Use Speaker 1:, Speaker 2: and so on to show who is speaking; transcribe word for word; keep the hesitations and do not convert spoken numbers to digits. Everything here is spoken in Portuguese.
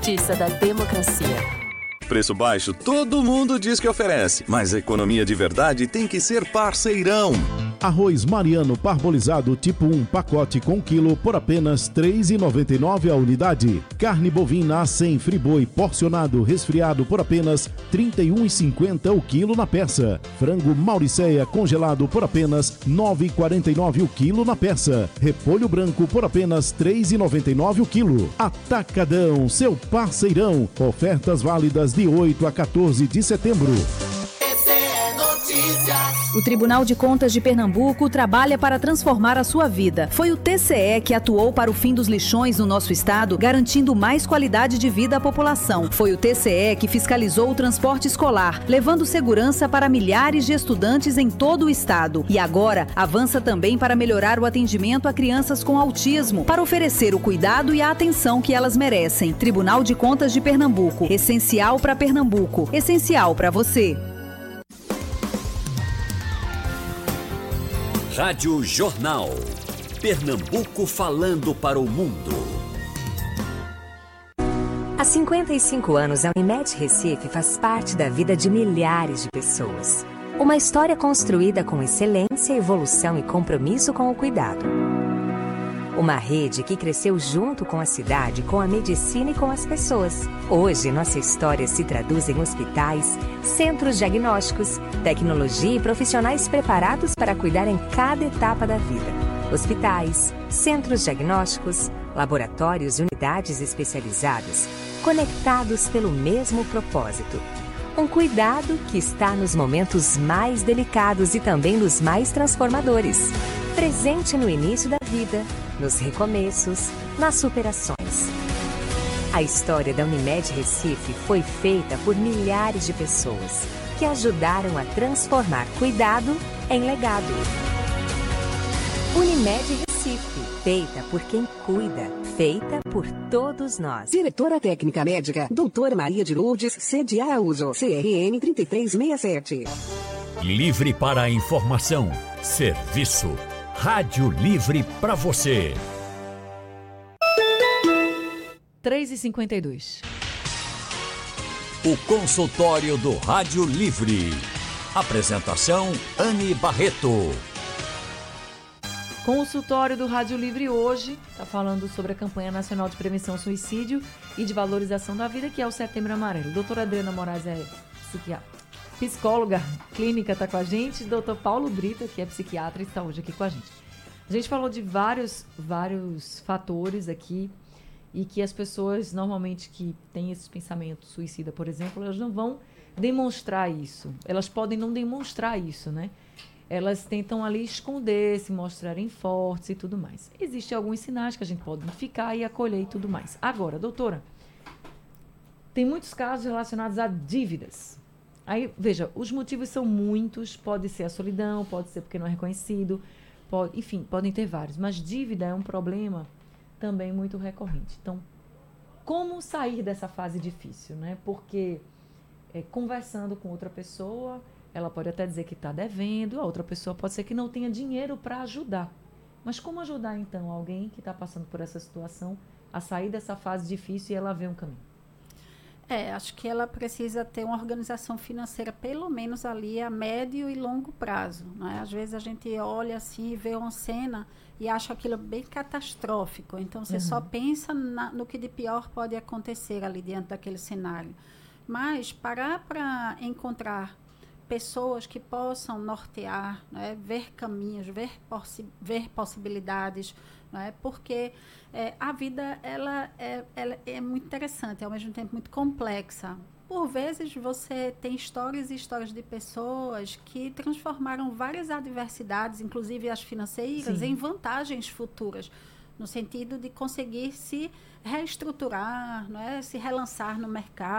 Speaker 1: Justiça da democracia.
Speaker 2: Preço baixo todo mundo diz que oferece, mas a economia de verdade tem que ser parceirão.
Speaker 3: Arroz Mariano parbolizado tipo um pacote com quilo por apenas três reais e noventa e nove centavos a unidade. Carne bovina A cem friboi porcionado resfriado por apenas trinta e um reais e cinquenta centavos o quilo na peça. Frango Mauricéia congelado por apenas nove reais e quarenta e nove centavos o quilo na peça. Repolho branco por apenas três reais e noventa e nove centavos o quilo. Atacadão, seu parceirão. Ofertas válidas de oito a quatorze de setembro.
Speaker 4: O Tribunal de Contas de Pernambuco trabalha para transformar a sua vida. Foi o T C E que atuou para o fim dos lixões no nosso estado, garantindo mais qualidade de vida à população. Foi o T C E que fiscalizou o transporte escolar, levando segurança para milhares de estudantes em todo o estado. E agora avança também para melhorar o atendimento a crianças com autismo, para oferecer o cuidado e a atenção que elas merecem. Tribunal de Contas de Pernambuco. Essencial para Pernambuco. Essencial para você.
Speaker 5: Rádio Jornal. Pernambuco falando para o mundo.
Speaker 6: Há cinquenta e cinco anos, a Unimed Recife faz parte da vida de milhares de pessoas. Uma história construída com excelência, evolução e compromisso com o cuidado. Uma rede que cresceu junto com a cidade, com a medicina e com as pessoas. Hoje, nossa história se traduz em hospitais, centros diagnósticos, tecnologia e profissionais preparados para cuidar em cada etapa da vida. Hospitais, centros diagnósticos, laboratórios e unidades especializadas, conectados pelo mesmo propósito. Um cuidado que está nos momentos mais delicados e também nos mais transformadores. Presente no início da vida, nos recomeços, nas superações. A história da Unimed Recife foi feita por milhares de pessoas que ajudaram a transformar cuidado em legado. Unimed Recife, feita por quem cuida, feita por todos nós.
Speaker 7: Diretora Técnica Médica, doutora Maria de Lourdes, C D A Uso, C R N três três seis sete.
Speaker 5: Livre para a informação, serviço. Rádio Livre para você.
Speaker 8: três e cinquenta e dois.
Speaker 5: O consultório do Rádio Livre. Apresentação Anne Barreto.
Speaker 8: Consultório do Rádio Livre hoje está falando sobre a campanha nacional de prevenção ao suicídio e de valorização da vida, que é o Setembro Amarelo. Doutora Adriana Moraes é psiquiatra. Psicóloga clínica está com a gente, doutor Paulo Brito, que é psiquiatra, está hoje aqui com a gente. A gente falou de vários, vários fatores aqui e que as pessoas normalmente que têm esse pensamento suicida, por exemplo, elas não vão demonstrar isso. Elas podem não demonstrar isso, né? Elas tentam ali esconder, se mostrarem fortes e tudo mais. Existem alguns sinais que a gente pode identificar e acolher e tudo mais. Agora, doutora, tem muitos casos relacionados a dívidas. Aí, veja, os motivos são muitos, pode ser a solidão, pode ser porque não é reconhecido, pode, enfim, podem ter vários, mas dívida é um problema também muito recorrente. Então, como sair dessa fase difícil, né? Porque é, conversando com outra pessoa, ela pode até dizer que está devendo, a outra pessoa pode ser que não tenha dinheiro para ajudar. Mas como ajudar, então, alguém que está passando por essa situação a sair dessa fase difícil e ela ver um caminho?
Speaker 9: É, acho que ela precisa ter uma organização financeira, pelo menos ali a médio e longo prazo, né? Às vezes a gente olha assim e vê uma cena e acha aquilo bem catastrófico. Então, você uhum. só pensa na, no que de pior pode acontecer ali diante daquele cenário. Mas parar para encontrar pessoas que possam nortear, né? Ver caminhos, ver, possi- ver possibilidades, né? Porque é, a vida ela é, ela é muito interessante, ao mesmo tempo muito complexa. Por vezes você tem histórias e histórias de pessoas que transformaram várias adversidades, inclusive as financeiras, Sim. em vantagens futuras, no sentido de conseguir se reestruturar, né? Se relançar no mercado.